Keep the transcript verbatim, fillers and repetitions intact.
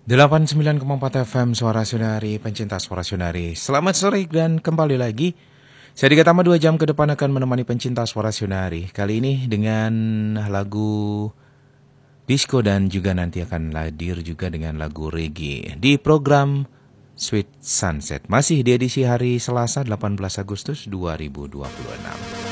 delapan puluh sembilan koma empat F M Suara Sunari, pencinta Suara Sunari. Selamat sore dan kembali lagi. Saya Dika Tama dua jam ke depan akan menemani pencinta Suara Sunari. Kali ini dengan lagu disco dan juga nanti akan hadir juga dengan lagu reggae di program Sweet Sunset. Masih di edisi hari Selasa delapan belas Agustus dua ribu dua puluh enam.